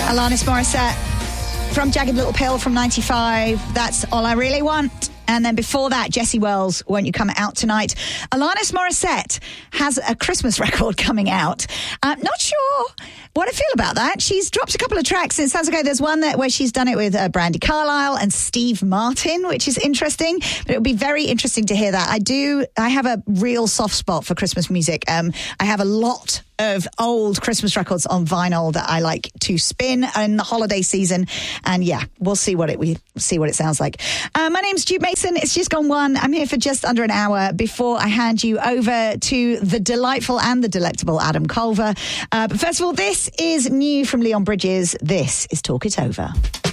Alanis Morissette from Jagged Little Pill from 95. That's All I Really Want. And then before that, Jessie Wells, Won't You Come Out Tonight? Alanis Morissette has a Christmas record coming out. Not sure what I feel about that. She's dropped a couple of tracks. It sounds like there's one where she's done it with Brandi Carlile and Steve Martin, which is interesting. But it would be very interesting to hear that. I have a real soft spot for Christmas music. I have a lot of old Christmas records on vinyl that I like to spin in the holiday season. And yeah, we'll see what it sounds like. My name's Jude Mason. It's just gone 1. I'm here for just under an hour before I hand you over to the delightful and the delectable Adam Culver. But first of all, this is new from Leon Bridges. This is Talk It Over.